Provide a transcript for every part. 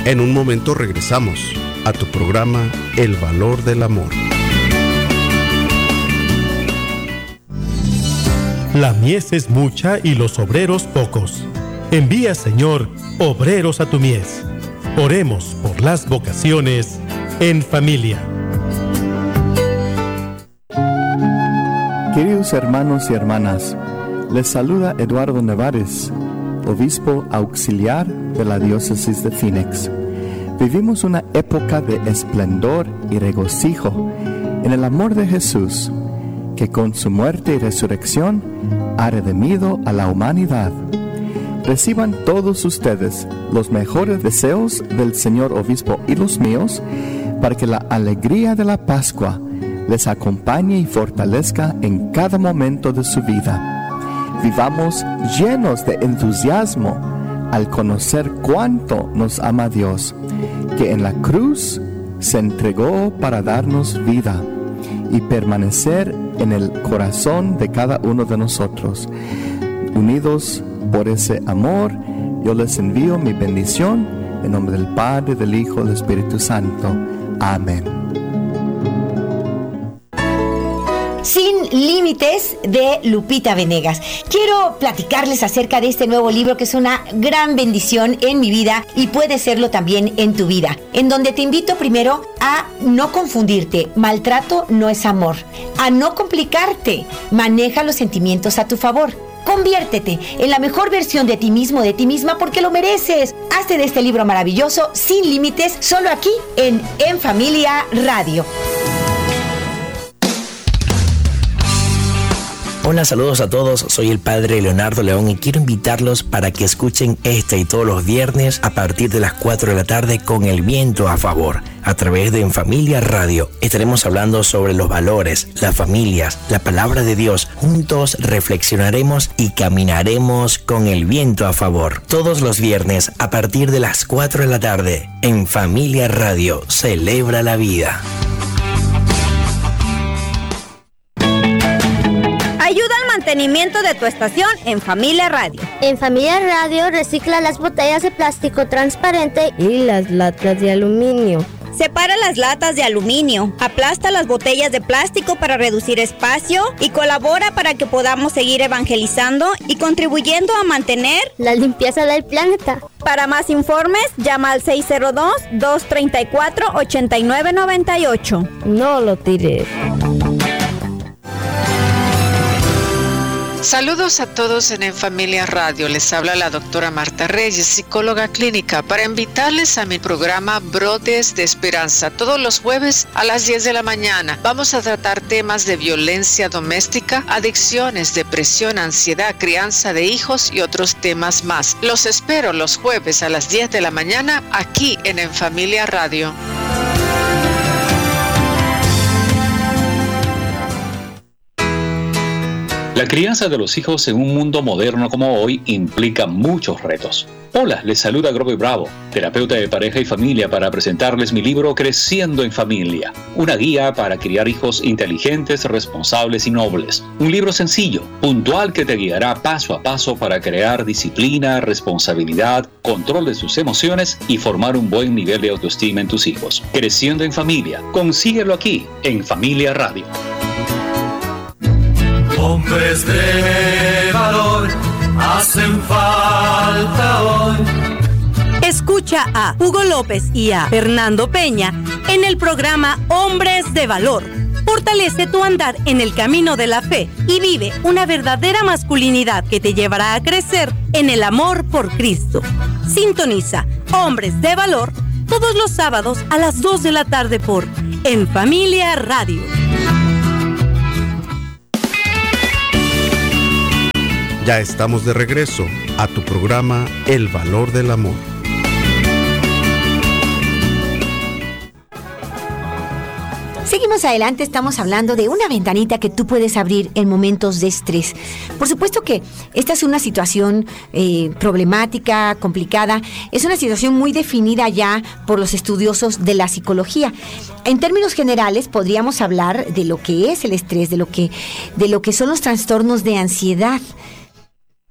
En un momento regresamos a tu programa El Valor del Amor. La mies es mucha y los obreros pocos. Envía, Señor, obreros a tu mies. Oremos por las vocaciones en familia. Queridos hermanos y hermanas, les saluda Eduardo Nevares, obispo auxiliar de la diócesis de Phoenix. Vivimos una época de esplendor y regocijo en el amor de Jesús, que con su muerte y resurrección ha redimido a la humanidad. Reciban todos ustedes los mejores deseos del señor obispo y los míos, para que la alegría de la Pascua les acompañe y fortalezca en cada momento de su vida. Vivamos llenos de entusiasmo al conocer cuánto nos ama Dios, que en la cruz se entregó para darnos vida y permanecer en el corazón de cada uno de nosotros. Unidos por ese amor, yo les envío mi bendición en nombre del Padre, del Hijo y del Espíritu Santo. Amén. Sin Límites, de Lupita Venegas. Quiero platicarles acerca de este nuevo libro, que es una gran bendición en mi vida y puede serlo también en tu vida, en donde te invito primero a no confundirte. Maltrato no es amor. A no complicarte. Maneja los sentimientos a tu favor. Conviértete en la mejor versión de ti mismo, de ti misma, porque lo mereces. Hazte de este libro maravilloso, Sin Límites, solo aquí en Familia Radio. Hola, saludos a todos, soy el Padre Leonardo León y quiero invitarlos para que escuchen este y todos los viernes a partir de las 4 de la tarde con El Viento a Favor, a través de En Familia Radio. Estaremos hablando sobre los valores, las familias, la palabra de Dios. Juntos reflexionaremos y caminaremos con el viento a favor. Todos los viernes a partir de las 4 de la tarde en Familia Radio. Celebra la vida. Ayuda al mantenimiento de tu estación en Familia Radio. En Familia Radio recicla las botellas de plástico transparente y las latas de aluminio. Separa las latas de aluminio, aplasta las botellas de plástico para reducir espacio y colabora para que podamos seguir evangelizando y contribuyendo a mantener la limpieza del planeta. Para más informes, llama al 602-234-8998. No lo tires. Saludos a todos en Familia Radio. Les habla la doctora Marta Reyes, psicóloga clínica, para invitarles a mi programa Brotes de Esperanza. Todos los jueves a las 10 de la mañana vamos a tratar temas de violencia doméstica, adicciones, depresión, ansiedad, crianza de hijos y otros temas más. Los espero los jueves a las 10 de la mañana aquí en Familia Radio. La crianza de los hijos en un mundo moderno como hoy implica muchos retos. Hola, les saluda Grover Bravo, terapeuta de pareja y familia, para presentarles mi libro Creciendo en Familia, una guía para criar hijos inteligentes, responsables y nobles. Un libro sencillo, puntual, que te guiará paso a paso para crear disciplina, responsabilidad, control de sus emociones y formar un buen nivel de autoestima en tus hijos. Creciendo en Familia, consíguelo aquí en Familia Radio. Hombres de valor hacen falta hoy. Escucha a Hugo López y a Fernando Peña en el programa Hombres de Valor. Fortalece tu andar en el camino de la fe y vive una verdadera masculinidad que te llevará a crecer en el amor por Cristo. Sintoniza Hombres de Valor todos los sábados a las 2 de la tarde por En Familia Radio. Ya estamos de regreso a tu programa El Valor del Amor. Seguimos adelante, estamos hablando de una ventanita que tú puedes abrir en momentos de estrés. Por supuesto que esta es una situación problemática, complicada, es una situación muy definida ya por los estudiosos de la psicología. En términos generales podríamos hablar de lo que es el estrés, de lo que son los trastornos de ansiedad.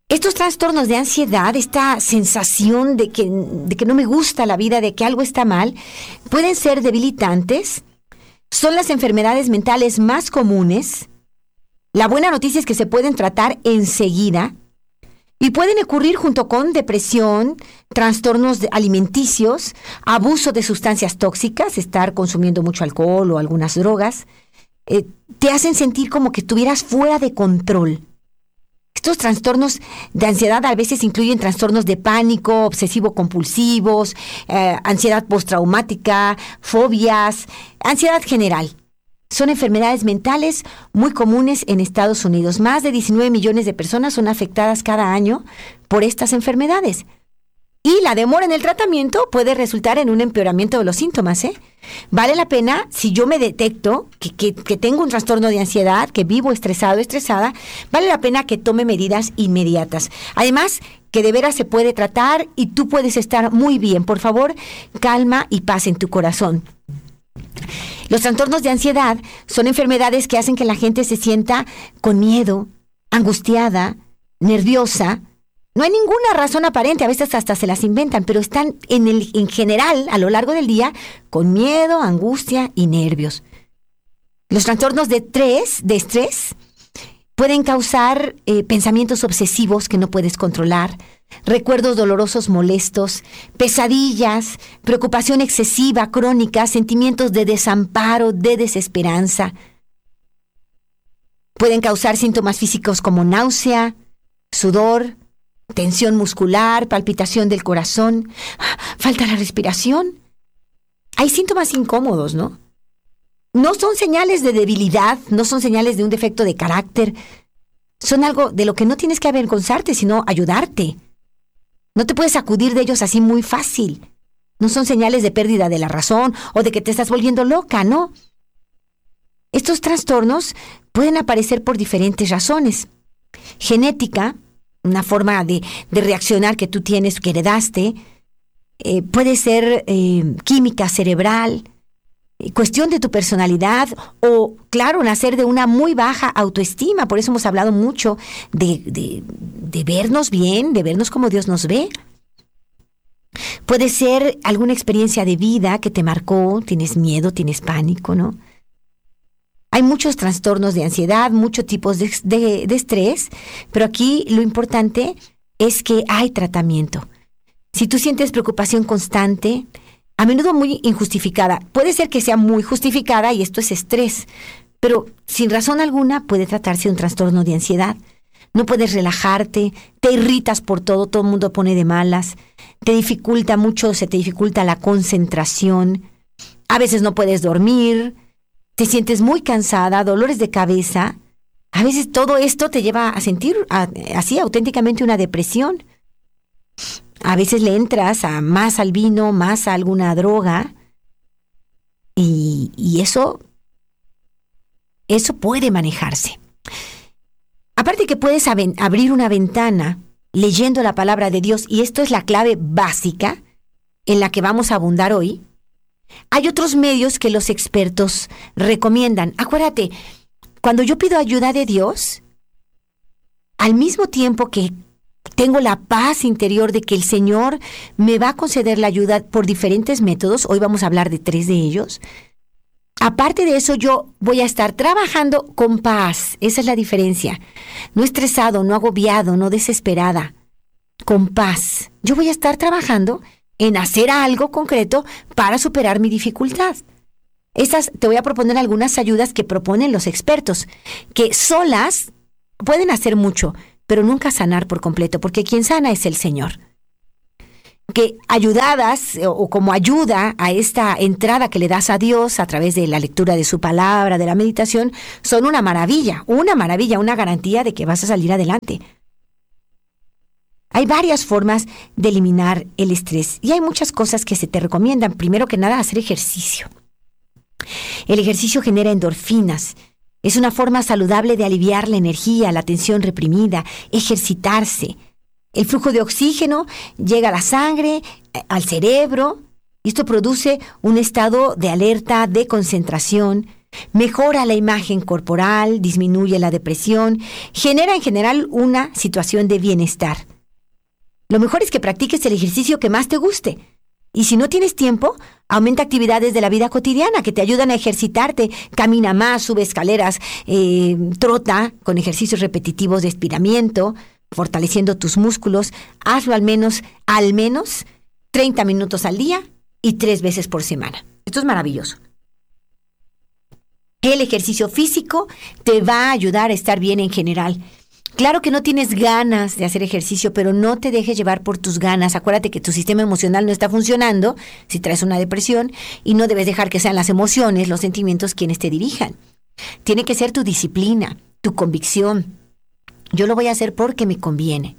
Estos trastornos de ansiedad, esta sensación de que no me gusta la vida, de que algo está mal, pueden ser debilitantes. Son las enfermedades mentales más comunes. La buena noticia es que se pueden tratar enseguida y pueden ocurrir junto con depresión, trastornos alimenticios, abuso de sustancias tóxicas, estar consumiendo mucho alcohol o algunas drogas. Te hacen sentir como que estuvieras fuera de control. Estos trastornos de ansiedad a veces incluyen trastornos de pánico, obsesivo-compulsivos, ansiedad postraumática, fobias, ansiedad general. Son enfermedades mentales muy comunes en Estados Unidos. Más de 19 millones de personas son afectadas cada año por estas enfermedades. Y la demora en el tratamiento puede resultar en un empeoramiento de los síntomas, Vale la pena, si yo me detecto que tengo un trastorno de ansiedad, que vivo estresado, estresada, vale la pena que tome medidas inmediatas. Además, que de veras se puede tratar y tú puedes estar muy bien. Por favor, calma y paz en tu corazón. Los trastornos de ansiedad son enfermedades que hacen que la gente se sienta con miedo, angustiada, nerviosa. No hay ninguna razón aparente, a veces hasta se las inventan, pero están en general, a lo largo del día, con miedo, angustia y nervios. Los trastornos de estrés pueden causar pensamientos obsesivos que no puedes controlar, recuerdos dolorosos molestos, pesadillas, preocupación excesiva, crónica, sentimientos de desamparo, de desesperanza. Pueden causar síntomas físicos como náusea, sudor, tensión muscular, palpitación del corazón, falta la respiración. Hay síntomas incómodos, ¿no? No son señales de debilidad, no son señales de un defecto de carácter. Son algo de lo que no tienes que avergonzarte, sino ayudarte. No te puedes acudir de ellos así muy fácil. No son señales de pérdida de la razón o de que te estás volviendo loca, ¿no? Estos trastornos pueden aparecer por diferentes razones. Genética, una forma de reaccionar que tú tienes, que heredaste. Puede ser química cerebral, cuestión de tu personalidad o, claro, nacer de una muy baja autoestima. Por eso hemos hablado mucho de vernos bien, de vernos como Dios nos ve. Puede ser alguna experiencia de vida que te marcó, tienes miedo, tienes pánico, ¿no? Hay muchos trastornos de ansiedad, muchos tipos de estrés, pero aquí lo importante es que hay tratamiento. Si tú sientes preocupación constante, a menudo muy injustificada, puede ser que sea muy justificada y esto es estrés, pero sin razón alguna puede tratarse de un trastorno de ansiedad. No puedes relajarte, te irritas por todo el mundo pone de malas, se te dificulta la concentración, a veces no puedes dormir, te sientes muy cansada, dolores de cabeza. A veces todo esto te lleva a sentir así auténticamente una depresión. A veces le entras más al vino, más a alguna droga. Y eso puede manejarse. Aparte que puedes abrir una ventana leyendo la palabra de Dios, y esto es la clave básica en la que vamos a abundar hoy. Hay otros medios que los expertos recomiendan. Acuérdate, cuando yo pido ayuda de Dios, al mismo tiempo que tengo la paz interior de que el Señor me va a conceder la ayuda por diferentes métodos, hoy vamos a hablar de 3 de ellos. Aparte de eso, yo voy a estar trabajando con paz. Esa es la diferencia. No estresado, no agobiado, no desesperada. Con paz. Yo voy a estar trabajando en hacer algo concreto para superar mi dificultad. Te voy a proponer algunas ayudas que proponen los expertos, que solas pueden hacer mucho, pero nunca sanar por completo, porque quien sana es el Señor. Que ayudadas o como ayuda a esta entrada que le das a Dios a través de la lectura de su palabra, de la meditación, son una maravilla, una garantía de que vas a salir adelante. Hay varias formas de eliminar el estrés y hay muchas cosas que se te recomiendan. Primero que nada, hacer ejercicio. El ejercicio genera endorfinas. Es una forma saludable de aliviar la energía, la tensión reprimida, ejercitarse. El flujo de oxígeno llega a la sangre, al cerebro, y esto produce un estado de alerta, de concentración. Mejora la imagen corporal, disminuye la depresión, genera en general una situación de bienestar. Lo mejor es que practiques el ejercicio que más te guste. Y si no tienes tiempo, aumenta actividades de la vida cotidiana que te ayudan a ejercitarte. Camina más, sube escaleras, trota con ejercicios repetitivos de estiramiento, fortaleciendo tus músculos. Hazlo al menos 30 minutos al día y 3 veces por semana. Esto es maravilloso. El ejercicio físico te va a ayudar a estar bien en general. Claro que no tienes ganas de hacer ejercicio, pero no te dejes llevar por tus ganas. Acuérdate que tu sistema emocional no está funcionando si traes una depresión y no debes dejar que sean las emociones, los sentimientos quienes te dirijan. Tiene que ser tu disciplina, tu convicción. Yo lo voy a hacer porque me conviene.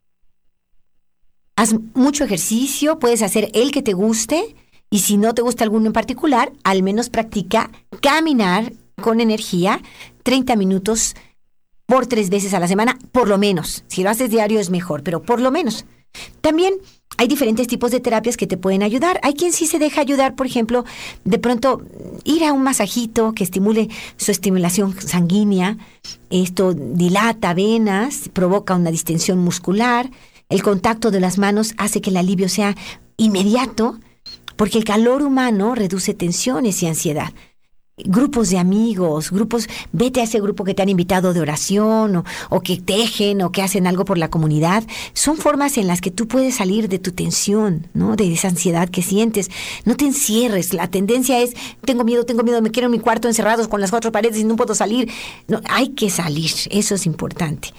Haz mucho ejercicio, puedes hacer el que te guste y si no te gusta alguno en particular, al menos practica caminar con energía 30 minutos por 3 veces a la semana, por lo menos. Si lo haces diario es mejor, pero por lo menos. También hay diferentes tipos de terapias que te pueden ayudar. Hay quien sí se deja ayudar, por ejemplo, de pronto ir a un masajito que estimule su estimulación sanguínea. Esto dilata venas, provoca una distensión muscular. El contacto de las manos hace que el alivio sea inmediato, porque el calor humano reduce tensiones y ansiedad. Grupos de amigos, vete a ese grupo que te han invitado de oración o que tejen o que hacen algo por la comunidad. Son formas en las que tú puedes salir de tu tensión, ¿no? De esa ansiedad que sientes. No te encierres. La tendencia es, tengo miedo, me quiero en mi cuarto encerrados con las 4 paredes y no puedo salir. No, hay que salir, eso es importante.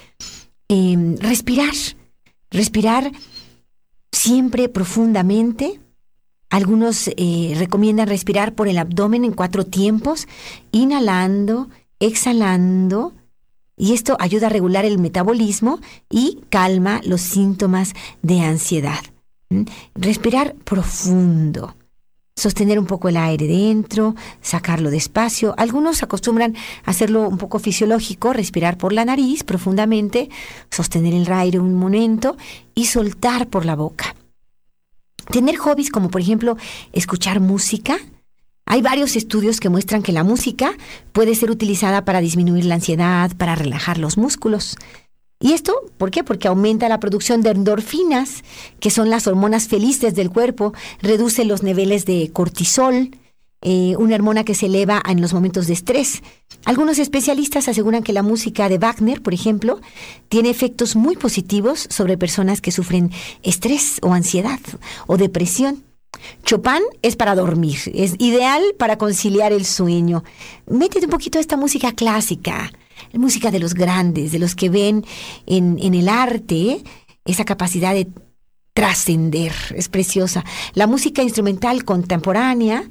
Respirar siempre profundamente. Algunos recomiendan respirar por el abdomen en 4 tiempos, inhalando, exhalando, y esto ayuda a regular el metabolismo y calma los síntomas de ansiedad. Respirar profundo, sostener un poco el aire dentro, sacarlo despacio. Algunos acostumbran a hacerlo un poco fisiológico, respirar por la nariz profundamente, sostener el aire un momento y soltar por la boca. Tener hobbies como por ejemplo escuchar música. Hay varios estudios que muestran que la música puede ser utilizada para disminuir la ansiedad, para relajar los músculos. ¿Y esto por qué? Porque aumenta la producción de endorfinas, que son las hormonas felices del cuerpo, reduce los niveles de cortisol, una hormona que se eleva en los momentos de estrés. Algunos especialistas aseguran que la música de Wagner, por ejemplo, tiene efectos muy positivos sobre personas que sufren estrés o ansiedad o depresión. Chopin es para dormir, es ideal para conciliar el sueño. Métete un poquito a esta música clásica, música de los grandes, de los que ven en el arte esa capacidad de trascender, es preciosa. La música instrumental contemporánea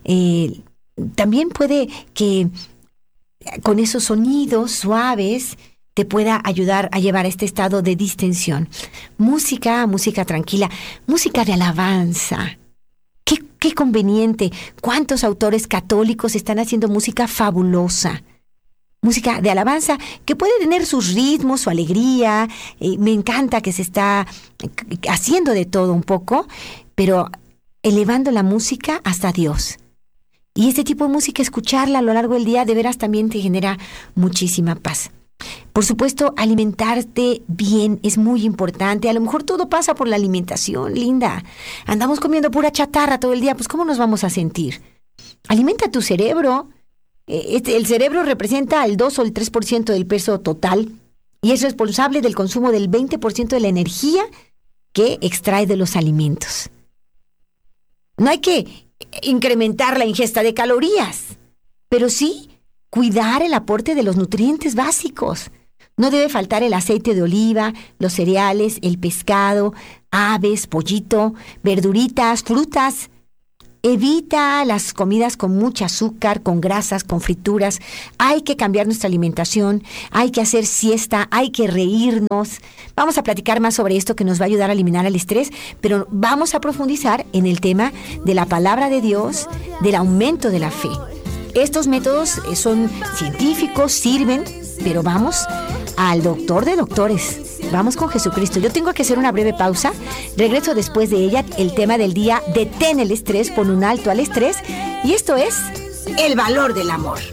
también puede que con esos sonidos suaves te pueda ayudar a llevar a este estado de distensión. Música tranquila, música de alabanza. Qué conveniente. ¿Cuántos autores católicos están haciendo música fabulosa? Música de alabanza que puede tener sus ritmos, su alegría. Me encanta que se está haciendo de todo un poco, pero elevando la música hasta Dios. Y este tipo de música, escucharla a lo largo del día, de veras también te genera muchísima paz. Por supuesto, alimentarte bien es muy importante. A lo mejor todo pasa por la alimentación, linda. Andamos comiendo pura chatarra todo el día, pues ¿cómo nos vamos a sentir? Alimenta tu cerebro. El cerebro representa el 2 o el 3% del peso total y es responsable del consumo del 20% de la energía que extrae de los alimentos. No hay que incrementar la ingesta de calorías, pero sí cuidar el aporte de los nutrientes básicos. No debe faltar el aceite de oliva, los cereales, el pescado, aves, pollito, verduritas, frutas. Evita las comidas con mucho azúcar, con grasas, con frituras. Hay que cambiar nuestra alimentación, hay que hacer siesta, hay que reírnos. Vamos a platicar más sobre esto que nos va a ayudar a eliminar el estrés, pero vamos a profundizar en el tema de la palabra de Dios, del aumento de la fe. Estos métodos son científicos, sirven, pero vamos al doctor de doctores. Vamos con Jesucristo. Yo tengo que hacer una breve pausa. Regreso después de ella. El tema del día: detén el estrés, pon un alto al estrés. Y esto es el valor del amor.